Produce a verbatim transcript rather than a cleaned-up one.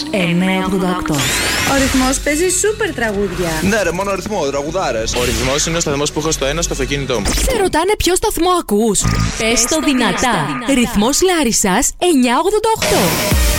εννιακόσια ογδόντα οκτώ. Ο ρυθμός παίζει σούπερ τραγούδια. Ναι, ρε, μόνο ρυθμό, τραγουδάρες. Ο ρυθμός είναι ο σταθμός που έχω στο ένα στο αυτοκίνητό μου. Σε ρωτάνε ποιο σταθμό ακούς. Πες το δυνατά. Ρυθμός Λάρισσας εννιακόσια ογδόντα οκτώ.